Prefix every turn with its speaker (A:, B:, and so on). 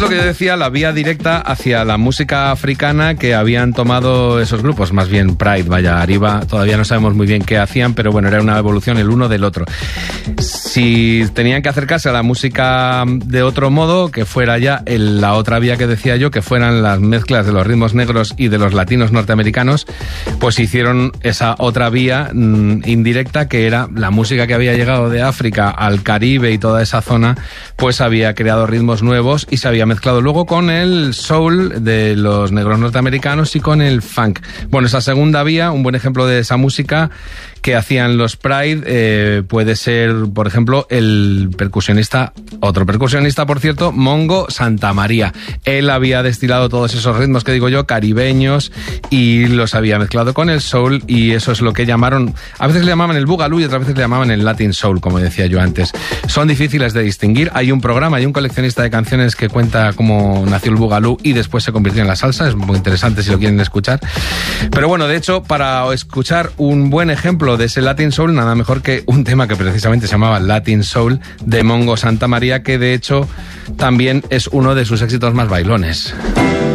A: Lo que yo decía, la vía directa hacia la música africana que habían tomado esos grupos, más bien Pride, vaya, Arriba, todavía no sabemos muy bien qué hacían, pero bueno, era una evolución el uno del otro. Si tenían que acercarse a la música de otro modo, que fuera ya la otra vía que decía yo, que fueran las mezclas de los ritmos negros y de los latinos norteamericanos, pues hicieron esa otra vía indirecta, que era la música que había llegado de África al Caribe y toda esa zona, pues había creado ritmos nuevos y se había mezclado luego con el soul de los negros norteamericanos y con el funk. Bueno, esa segunda vía, un buen ejemplo de esa música que hacían los Pride, puede ser, por ejemplo, otro percusionista, por cierto, Mongo Santamaría. Él había destilado todos esos ritmos que digo yo, caribeños, y los había mezclado con el soul, y eso es lo que llamaron, a veces le llamaban el boogaloo y otras veces le llamaban el Latin soul, como decía yo antes. Son difíciles de distinguir. Hay un programa, hay un coleccionista de canciones que cuenta cómo nació el boogaloo y después se convirtió en la salsa. Es muy interesante si lo quieren escuchar. Pero bueno, de hecho, para escuchar un buen ejemplo de ese Latin Soul, nada mejor que un tema que precisamente se llamaba Latin Soul de Mongo Santamaría, que de hecho también es uno de sus éxitos más bailones.